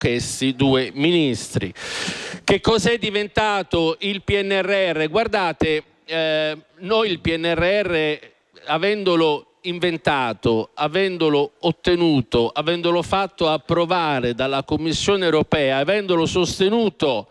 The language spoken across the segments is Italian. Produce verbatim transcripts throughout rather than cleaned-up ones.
questi due ministri. Che cos'è diventato il P N R R? Guardate, eh, noi il P N R R, avendolo inventato, avendolo ottenuto, avendolo fatto approvare dalla Commissione europea, avendolo sostenuto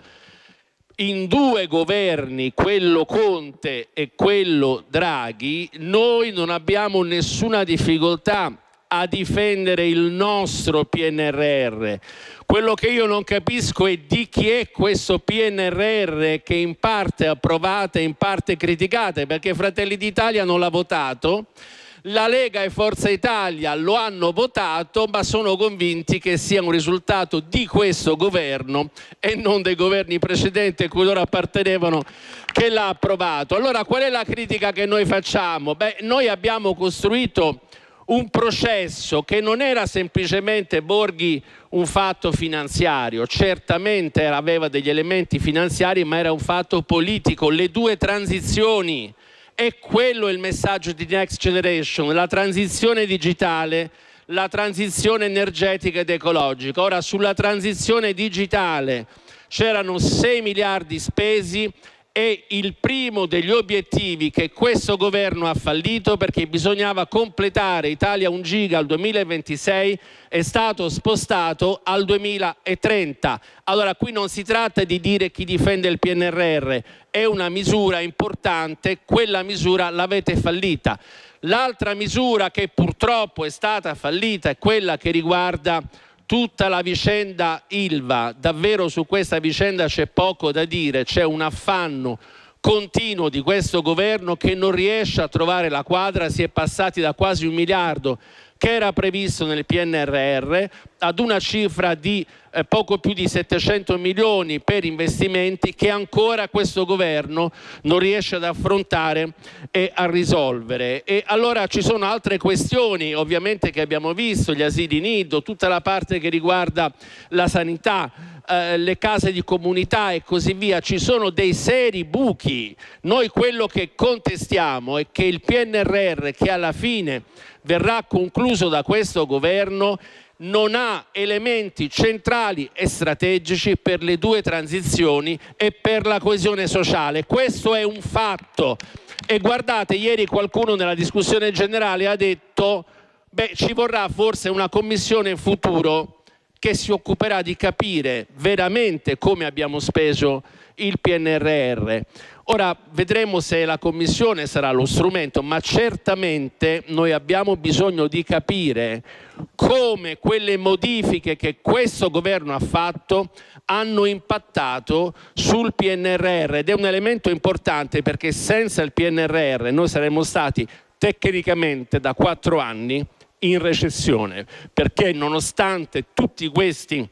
in due governi, quello Conte e quello Draghi, noi non abbiamo nessuna difficoltà a difendere il nostro P N R R. Quello che io non capisco è di chi è questo P N R R che in parte approvate e in parte criticate, perché Fratelli d'Italia non l'ha votato, la Lega e Forza Italia lo hanno votato, ma sono convinti che sia un risultato di questo governo e non dei governi precedenti a cui loro appartenevano che l'ha approvato. Allora, qual è la critica che noi facciamo? Beh, noi abbiamo costruito un processo che non era semplicemente, Borghi, un fatto finanziario, certamente aveva degli elementi finanziari, ma era un fatto politico. Le due transizioni, e quello è il messaggio di Next Generation, la transizione digitale, la transizione energetica ed ecologica. Ora, sulla transizione digitale c'erano sei miliardi spesi, e il primo degli obiettivi che questo governo ha fallito, perché bisognava completare Italia un giga al duemilaventisei, è stato spostato al duemilatrenta. Allora, qui non si tratta di dire chi difende il P N R R, è una misura importante, quella misura l'avete fallita. L'altra misura che purtroppo è stata fallita è quella che riguarda tutta la vicenda Ilva. Davvero su questa vicenda c'è poco da dire, c'è un affanno continuo di questo governo che non riesce a trovare la quadra. Si è passati da quasi un miliardo che era previsto nel P N R R ad una cifra di eh, poco più di settecento milioni per investimenti che ancora questo governo non riesce ad affrontare e a risolvere. E allora ci sono altre questioni ovviamente che abbiamo visto, gli asili nido, tutta la parte che riguarda la sanità, eh, le case di comunità e così via. Ci sono dei seri buchi. Noi quello che contestiamo è che il P N R R, che alla fine verrà concluso da questo governo, non ha elementi centrali e strategici per le due transizioni e per la coesione sociale. Questo è un fatto. E guardate, ieri qualcuno nella discussione generale ha detto beh, ci vorrà forse una commissione in futuro che si occuperà di capire veramente come abbiamo speso il P N R R. Ora vedremo se la Commissione sarà lo strumento, ma certamente noi abbiamo bisogno di capire come quelle modifiche che questo governo ha fatto hanno impattato sul P N R R, ed è un elemento importante perché senza il P N R R noi saremmo stati tecnicamente da quattro anni in recessione, perché nonostante tutti questi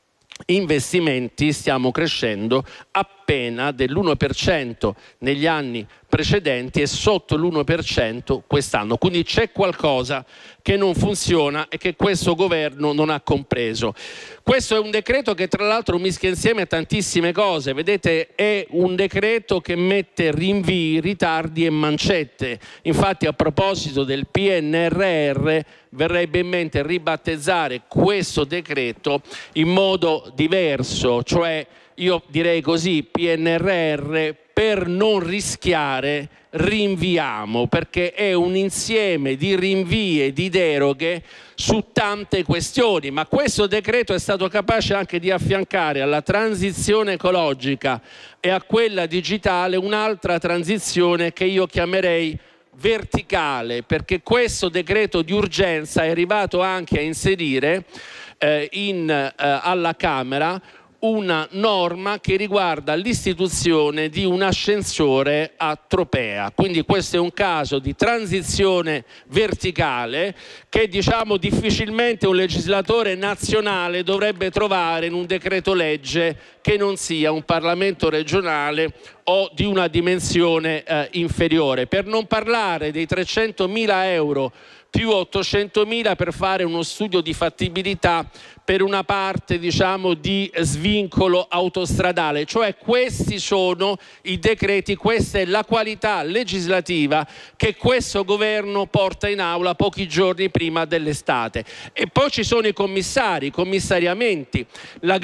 investimenti stiamo crescendo appena dell'uno per cento negli anni precedenti e sotto l'uno per cento quest'anno. Quindi c'è qualcosa che non funziona e che questo governo non ha compreso. Questo è un decreto che tra l'altro mischia insieme tantissime cose. Vedete, è un decreto che mette rinvii, ritardi e mancette. Infatti, a proposito del P N R R, verrebbe in mente ribattezzare questo decreto in modo diverso, cioè io direi così: P N R R per non rischiare rinviamo, perché è un insieme di rinvii e di deroghe su tante questioni. Ma questo decreto è stato capace anche di affiancare alla transizione ecologica e a quella digitale un'altra transizione che io chiamerei verticale, perché questo decreto di urgenza è arrivato anche a inserire eh, in, eh, alla Camera una norma che riguarda l'istituzione di un ascensore a Tropea. Quindi questo è un caso di transizione verticale che, diciamo, difficilmente un legislatore nazionale dovrebbe trovare in un decreto legge che non sia un Parlamento regionale o di una dimensione eh, inferiore. Per non parlare dei trecentomila euro più ottocentomila per fare uno studio di fattibilità per una parte, diciamo, di svincolo autostradale. Cioè questi sono i decreti, questa è la qualità legislativa che questo governo porta in aula pochi giorni prima dell'estate. E poi ci sono i commissari, i commissariamenti. La